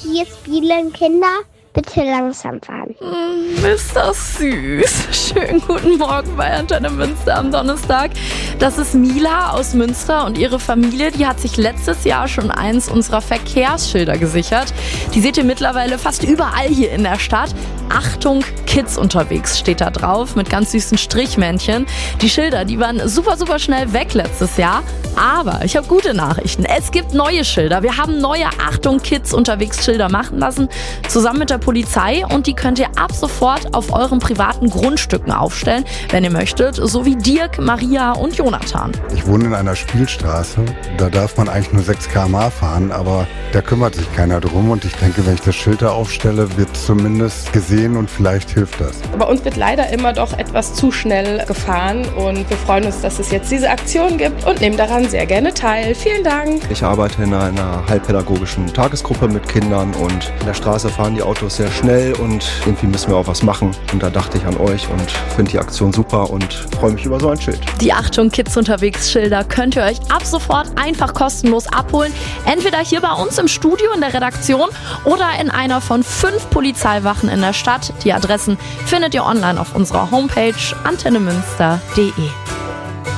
hier spielen Kinder. Bitte langsam fahren. Ist das süß. Schönen guten Morgen bei Antenne Münster am Donnerstag. Das ist Mila aus Münster und ihre Familie, die hat sich letztes Jahr schon eins unserer Verkehrsschilder gesichert. Die seht ihr mittlerweile fast überall hier in der Stadt. Achtung, Kids unterwegs steht da drauf mit ganz süßen Strichmännchen. Die Schilder, die waren super schnell weg letztes Jahr. Aber ich habe gute Nachrichten. Es gibt neue Schilder. Wir haben neue Achtung, Kids unterwegs Schilder machen lassen, zusammen mit der Polizei. Und die könnt ihr ab sofort auf euren privaten Grundstücken aufstellen, wenn ihr möchtet. So wie Dirk, Maria und Jonathan. Ich wohne in einer Spielstraße. Da darf man eigentlich nur 6 km/h fahren, aber da kümmert sich keiner drum. Und ich denke, wenn ich das Schild da aufstelle, wird zumindest gesehen und vielleicht hilft das. Bei uns wird leider immer doch etwas zu schnell gefahren und wir freuen uns, dass es jetzt diese Aktion gibt und nehmen daran sehr gerne teil. Vielen Dank. Ich arbeite in einer heilpädagogischen Tagesgruppe mit Kindern und in der Straße fahren die Autos sehr schnell und irgendwie müssen wir auch was machen. Und da dachte ich an euch und finde die Aktion super und freue mich über so ein Schild. Die Achtung Kids unterwegs Schilder könnt ihr euch ab sofort einfach kostenlos abholen. Entweder hier bei uns im Studio in der Redaktion oder in einer von 5 Polizeiwachen in der Stadt. Die Adressen findet ihr online auf unserer Homepage antennemünster.de.